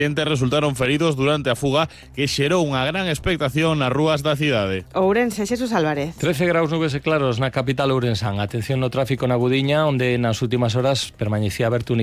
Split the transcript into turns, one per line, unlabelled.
resultaron feridos durante a fuga que xerou unha gran expectación nas rúas da cidade.
Ourense, Xesús Álvarez.
13 graus nubes e claros na capital ourensán. Atención no tráfico na Gudiña, onde nas últimas horas permanecía aberto un